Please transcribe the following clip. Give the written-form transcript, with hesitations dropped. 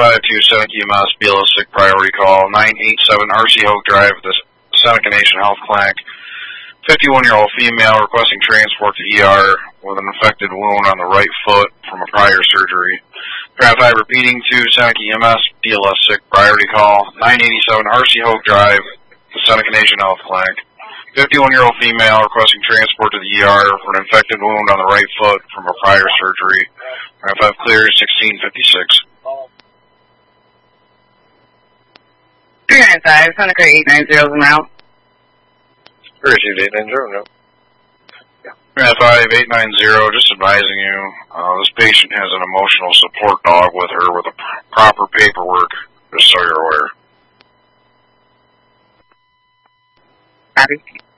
552 Seneca EMS, BLS sick priority call, 987 RC Hogue Drive, the Seneca Nation Health Clinic. 51-year-old female requesting transport to ER with an infected wound on the right foot from a prior surgery. Draft 5 repeating to Seneca EMS, BLS sick priority call, 987 RC Hogue Drive, the Seneca Nation Health Clinic. 51-year-old female requesting transport to the ER for an infected wound on the right foot from a prior surgery. Draft 5 clears, 1656. 395, Seneca 890 is en route. Received 890, no. Draft 5 890, just advising you, this patient has an emotional support dog with her with the proper paperwork, just so you're aware. Copy.